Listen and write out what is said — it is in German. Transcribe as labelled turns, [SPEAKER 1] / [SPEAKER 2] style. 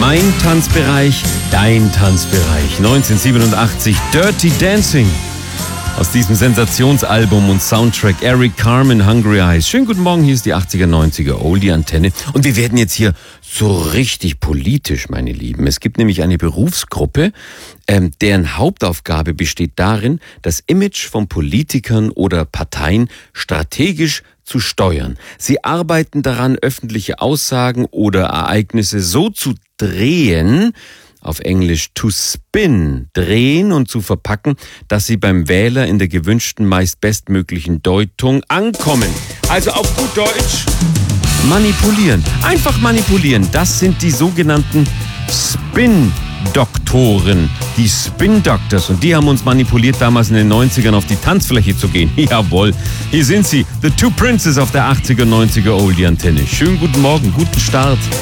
[SPEAKER 1] Mein Tanzbereich, dein Tanzbereich. 1987, Dirty Dancing. Aus diesem Sensationsalbum und Soundtrack Eric Carmen, Hungry Eyes. Schönen guten Morgen, hier ist die 80er, 90er Oldie-Antenne. Und wir werden jetzt hier so richtig politisch, meine Lieben. Es gibt nämlich eine Berufsgruppe, deren Hauptaufgabe besteht darin, das Image von Politikern oder Parteien strategisch zu steuern. Sie arbeiten daran, öffentliche Aussagen oder Ereignisse so zu drehen, auf Englisch to spin, drehen und zu verpacken, dass sie beim Wähler in der gewünschten, meist bestmöglichen Deutung ankommen. Also auf gut Deutsch, manipulieren. Einfach manipulieren. Das sind die sogenannten Spin-Doktoren, die Spin-Doctors. Und die haben uns manipuliert, damals in den 90ern auf die Tanzfläche zu gehen. Jawohl, hier sind sie, the two princes auf der 80er, 90er Oldie-Antenne. Schönen guten Morgen, guten Start.